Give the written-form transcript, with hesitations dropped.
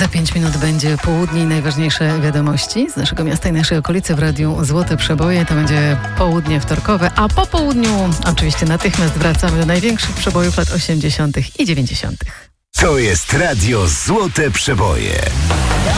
5 minut będzie południe i najważniejsze wiadomości z naszego miasta i naszej okolicy w Radiu Złote Przeboje. To będzie południe wtorkowe, a po południu oczywiście natychmiast wracamy do największych przebojów lat 80. i 90. To jest Radio Złote Przeboje.